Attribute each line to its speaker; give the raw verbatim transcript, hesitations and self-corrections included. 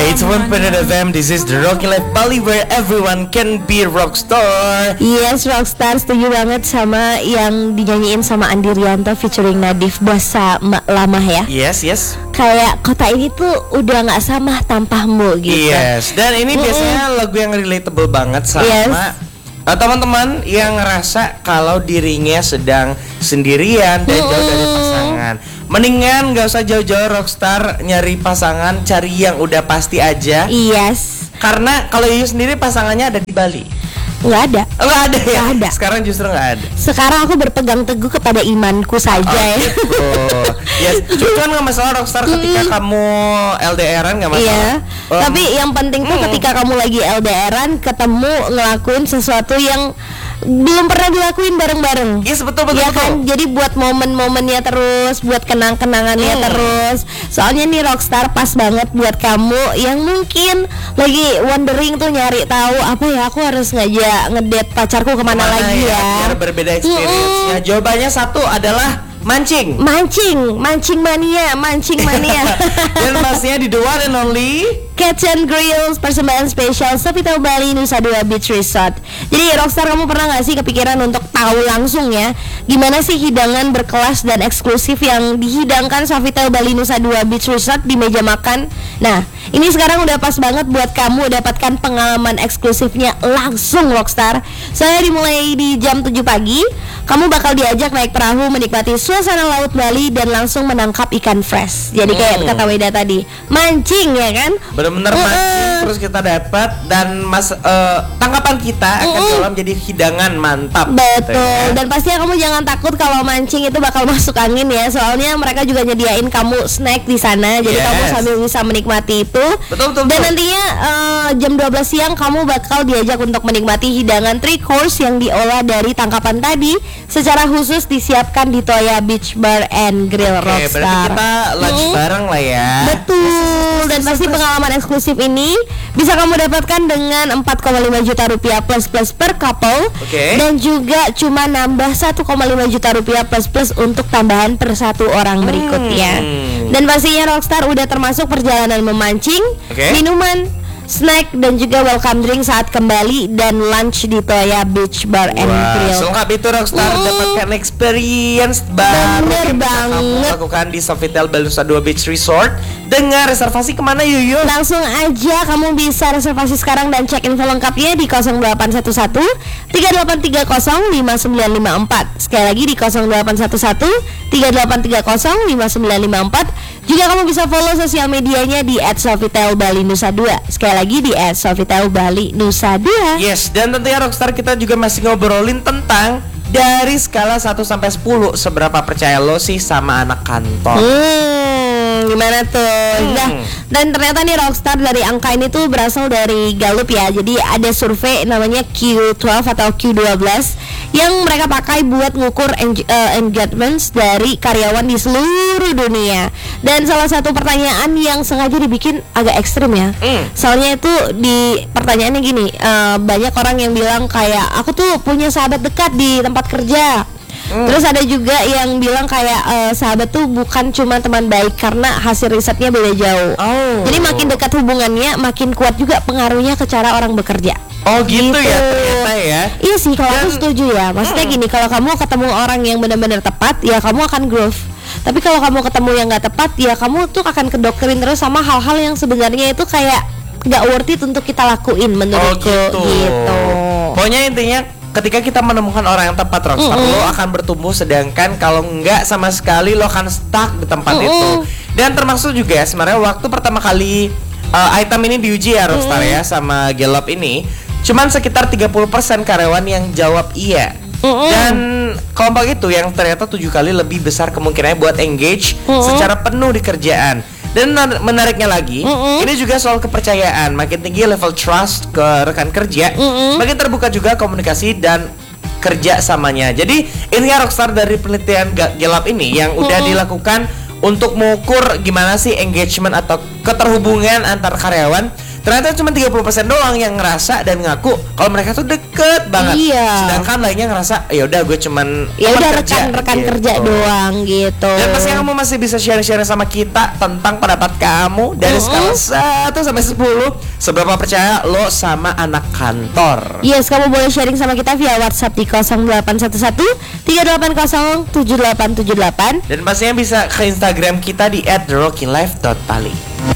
Speaker 1: eighty one point eight F M, this is the Rocky Life Bali where everyone can be rockstar.
Speaker 2: Yes, rockstar, setuju banget sama yang dinyanyiin sama Andi Rianto featuring Nadif Bossa lama ya.
Speaker 1: Yes, yes.
Speaker 2: Kayak kota ini tuh udah gak sama tanpamu gitu.
Speaker 1: Yes, dan ini mm-hmm. biasanya lagu yang relatable banget sama yes. uh, teman-teman yang ngerasa kalau dirinya sedang sendirian dan mm-hmm. jauh dari pasangan. Mendingan gak usah jauh-jauh rockstar nyari pasangan, cari yang udah pasti aja.
Speaker 2: Yes.
Speaker 1: Karena kalau Yuyu sendiri pasangannya ada di Bali.
Speaker 2: Nggak ada.
Speaker 1: Oh, nggak ada ya?
Speaker 2: Nggak ada.
Speaker 1: Sekarang justru nggak ada.
Speaker 2: Sekarang aku berpegang teguh kepada imanku saja
Speaker 1: oh,
Speaker 2: ya.
Speaker 1: Gitu. Yes, cuman nggak masalah rockstar ketika mm. kamu L D R-an nggak masalah.
Speaker 2: Iya.
Speaker 1: Um,
Speaker 2: Tapi yang penting tuh mm. ketika kamu lagi L D R-an ketemu ngelakuin sesuatu yang belum pernah dilakuin bareng-bareng.
Speaker 1: Yes, betul betul.
Speaker 2: Ya
Speaker 1: betul.
Speaker 2: kan, jadi buat momen-momennya terus, buat kenang-kenangannya hmm. terus. Soalnya nih rockstar pas banget buat kamu yang mungkin lagi wondering tuh nyari tahu apa ya aku harus ngajak ngedate pacarku kemana, kemana lagi ya. ya.
Speaker 1: Biar berbeda experience-nya. Hmm. Jawabannya satu adalah mancing.
Speaker 2: Mancing, mancing mania, mancing mania.
Speaker 1: Dan pastinya di the one and only
Speaker 2: Catch and Grills, persembahan spesial Sofitel Bali Nusa Dua Beach Resort. Jadi rockstar, kamu pernah gak sih kepikiran untuk tahu langsung ya gimana sih hidangan berkelas dan eksklusif yang dihidangkan Sofitel Bali Nusa Dua Beach Resort di meja makan? Nah, ini sekarang udah pas banget buat kamu dapatkan pengalaman eksklusifnya langsung rockstar. Saya dimulai di jam tujuh pagi. Kamu bakal diajak naik perahu menikmati suasana laut Bali dan langsung menangkap ikan fresh. Jadi kayak hmm. kata Weda tadi, mancing ya kan?
Speaker 1: Bener-bener uh, mancing terus kita dapat dan mas uh, tangkapan kita akan uh, selalu menjadi hidangan mantap.
Speaker 2: Betul.
Speaker 1: Gitu ya.
Speaker 2: Dan pastinya kamu jangan takut kalau mancing itu bakal masuk angin ya. Soalnya mereka juga nyediain kamu snack di sana. Jadi yes. kamu sambil bisa menikmati itu.
Speaker 1: Betul betul.
Speaker 2: Dan betul. nantinya uh, jam dua belas siang kamu bakal diajak untuk menikmati hidangan three course yang diolah dari tangkapan tadi secara khusus disiapkan di Toya Beach Bar and Grill
Speaker 1: okay,
Speaker 2: Rockstar.
Speaker 1: Berarti kita lunch hmm. bareng lah ya.
Speaker 2: Betul. Dan pasti pengalaman eksklusif ini bisa kamu dapatkan dengan empat koma lima juta rupiah plus plus per couple.
Speaker 1: Okay.
Speaker 2: Dan juga cuma nambah satu koma lima juta rupiah plus plus untuk tambahan per satu orang berikutnya. Hmm. Dan pastinya rockstar udah termasuk perjalanan memancing, okay. minuman, snack dan juga welcome drink saat kembali dan lunch di Toya Beach Bar and
Speaker 1: Wah,
Speaker 2: Grill.
Speaker 1: selengkap itu rockstar uh, dapatkan experience baru
Speaker 2: yang
Speaker 1: bisa kamu lakukan di Sofitel Bali Nusa Dua Beach Resort. Dengan reservasi kemana Yuyu?
Speaker 2: Langsung aja kamu bisa reservasi sekarang dan cek info lengkapnya di nol delapan satu satu tiga delapan tiga nol lima sembilan lima empat. Sekali lagi di nol delapan satu satu tiga delapan tiga nol lima sembilan lima empat. Juga kamu bisa follow sosial medianya di et sofitel bali nusa dua. Sekali lagi di et sofitel bali nusa dua.
Speaker 1: Yes, dan tentunya rockstar kita juga masih ngobrolin tentang dari skala satu sampai sepuluh seberapa percaya lo sih sama anak kantor.
Speaker 2: Hmm, gimana tuh? Hmm. Nah, dan ternyata nih rockstar dari angka ini tuh berasal dari Gallup ya. Jadi ada survei namanya Q dua belas atau Q dua belas yang mereka pakai buat ngukur eng- uh, engagements dari karyawan di seluruh dunia. Dan salah satu pertanyaan yang sengaja dibikin agak ekstrim ya. Mm. Soalnya itu di pertanyaannya gini, uh, banyak orang yang bilang kayak aku tuh punya sahabat dekat di tempat kerja. Mm. Terus ada juga yang bilang kayak uh, sahabat tuh bukan cuma teman baik karena hasil risetnya beda jauh. Oh. Jadi makin dekat hubungannya, makin kuat juga pengaruhnya ke cara orang bekerja.
Speaker 1: Oh gitu, gitu ya ternyata ya.
Speaker 2: Iya sih kalau aku setuju ya. Maksudnya hmm. gini, kalau kamu ketemu orang yang benar-benar tepat, ya kamu akan growth. Tapi kalau kamu ketemu yang nggak tepat, ya kamu tuh akan kedoktrin terus sama hal-hal yang sebenarnya itu kayak nggak worth it untuk kita lakuin menurutku.
Speaker 1: Oh gitu.
Speaker 2: gitu.
Speaker 1: Pokoknya intinya ketika kita menemukan orang yang tepat rockstar, mm-hmm. lo akan bertumbuh, sedangkan kalau nggak sama sekali lo akan stuck di tempat mm-hmm. itu. Dan termasuk juga ya sebenarnya waktu pertama kali uh, item ini diuji ya rockstar mm-hmm. ya sama Gallup ini. Cuman sekitar tiga puluh persen karyawan yang jawab iya. Mm-hmm. Dan kelompok itu yang ternyata tujuh kali lebih besar kemungkinannya buat engage mm-hmm. secara penuh di kerjaan. Dan menariknya lagi, mm-hmm. ini juga soal kepercayaan. Makin tinggi level trust ke rekan kerja, mm-hmm. makin terbuka juga komunikasi dan kerja samanya. Jadi intinya rockstar dari penelitian Gallup ini yang udah mm-hmm. dilakukan untuk mengukur gimana sih engagement atau keterhubungan antar karyawan. ternyata cuma tiga puluh persen doang yang ngerasa dan ngaku kalau mereka tuh deket banget.
Speaker 2: Iya.
Speaker 1: Sedangkan lainnya ngerasa ya udah gue cuman
Speaker 2: Ya
Speaker 1: teman
Speaker 2: udah
Speaker 1: kerja,
Speaker 2: rekan-rekan
Speaker 1: gitu.
Speaker 2: kerja doang gitu.
Speaker 1: Dan pastinya kamu masih bisa share-share sama kita tentang pendapat kamu dari
Speaker 2: Mm-mm.
Speaker 1: skala satu sampai sepuluh, seberapa percaya lo sama anak kantor.
Speaker 2: Yes, kamu boleh sharing sama kita via WhatsApp di nol delapan satu satu tiga delapan nol tujuh delapan tujuh delapan.
Speaker 1: Dan pastinya bisa ke Instagram kita di at the rocking life dot pali.